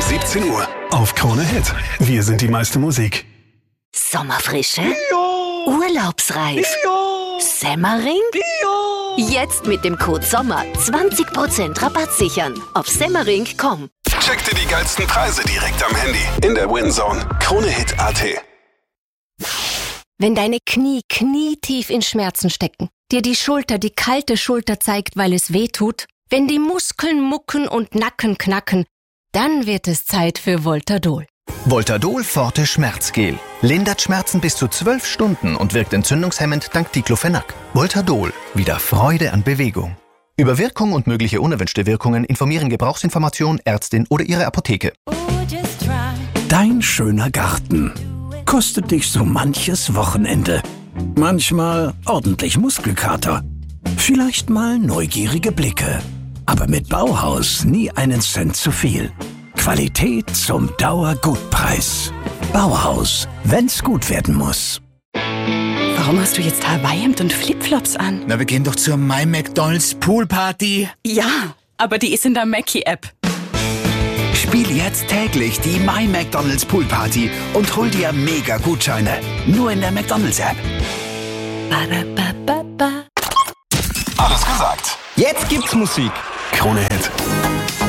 17 Uhr auf Krone Hit. Wir sind die meiste Musik. Sommerfrische? Bio! Urlaubsreif? Bio! Semmering? Bio! Jetzt mit dem Code SOMMER 20% Rabatt sichern auf semmering.com. Check dir die geilsten Preise direkt am Handy in der WinZone. KroneHit.at. Wenn deine Knie knietief in Schmerzen stecken, dir die Schulter die kalte Schulter zeigt, weil es weh tut, wenn die Muskeln mucken und Nacken knacken, dann wird es Zeit für Voltadol. Voltadol Forte Schmerzgel. Lindert Schmerzen bis zu 12 Stunden und wirkt entzündungshemmend dank Diclofenac. Voltadol. Wieder Freude an Bewegung. Über Wirkung und mögliche unerwünschte Wirkungen informieren Gebrauchsinformation, Ärztin oder Ihre Apotheke. Dein schöner Garten kostet dich so manches Wochenende. Manchmal ordentlich Muskelkater. Vielleicht mal neugierige Blicke. Aber mit Bauhaus nie einen Cent zu viel. Qualität zum Dauergutpreis. Bauhaus, wenn's gut werden muss. Warum hast du jetzt Hawaii-Hemd und Flipflops an? Na, wir gehen doch zur My McDonald's Poolparty. Ja, aber die ist in der Mackie-App. Spiel jetzt täglich die My McDonald's Poolparty und hol dir Mega-Gutscheine. Nur in der McDonald's-App. Alles gesagt. Jetzt gibt's Musik. KroneHit.